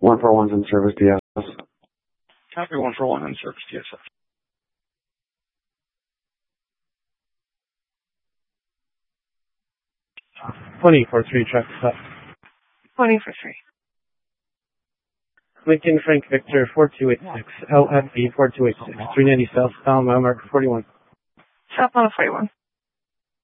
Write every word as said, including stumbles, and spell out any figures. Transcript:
one four one's in service, D S. Copy one four one in service, D S F. twenty for three, track stop. twenty for three. Lincoln Frank Victor four two eight six, L F B four two eight six, three ninety South, Alma, Mark forty-one. South on forty-one.